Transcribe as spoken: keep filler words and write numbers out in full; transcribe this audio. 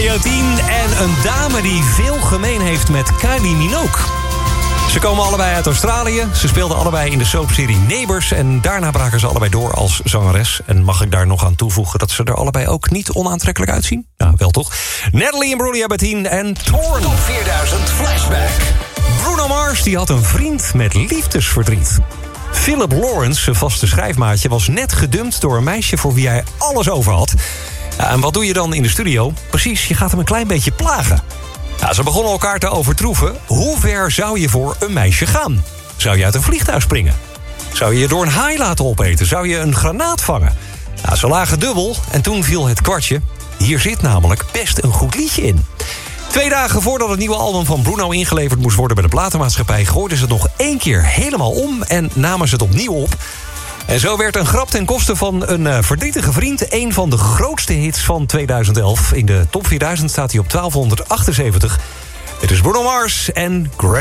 Radio tien en een dame die veel gemeen heeft met Kylie Minogue. Ze komen allebei uit Australië. Ze speelden allebei in de soapserie Neighbours. En daarna braken ze allebei door als zangeres. En mag ik daar nog aan toevoegen dat ze er allebei ook niet onaantrekkelijk uitzien? Nou, wel toch. Natalie Imbruglia bij tien en Torn. Top vierduizend Flashback. Bruno Mars die had een vriend met liefdesverdriet. Philip Lawrence, zijn vaste schrijfmaatje, was net gedumpt door een meisje voor wie hij alles over had. Ja, en wat doe je dan in de studio? Precies, je gaat hem een klein beetje plagen. Ja, ze begonnen elkaar te overtroeven. Hoe ver zou je voor een meisje gaan? Zou je uit een vliegtuig springen? Zou je je door een haai laten opeten? Zou je een granaat vangen? Ja, ze lagen dubbel en toen viel het kwartje. Hier zit namelijk best een goed liedje in. Twee dagen voordat het nieuwe album van Bruno ingeleverd moest worden bij de platenmaatschappij, gooiden ze het nog één keer helemaal om en namen ze het opnieuw op. En zo werd een grap ten koste van een uh, verdrietige vriend een van de grootste hits van tweeduizend elf. In de top vierduizend staat hij op twaalfhonderdachtenzeventig. Dit is Bruno Mars en Grand